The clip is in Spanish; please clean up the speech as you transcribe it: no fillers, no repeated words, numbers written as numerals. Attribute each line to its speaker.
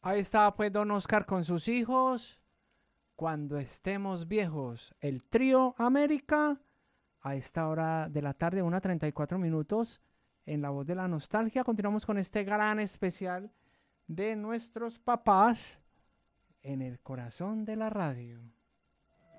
Speaker 1: Ahí estaba pues don Oscar con sus hijos. Cuando estemos viejos, el trío América a esta hora de la tarde, 1:34 en La Voz de la Nostalgia. Continuamos con este gran especial de nuestros papás en el corazón de la radio.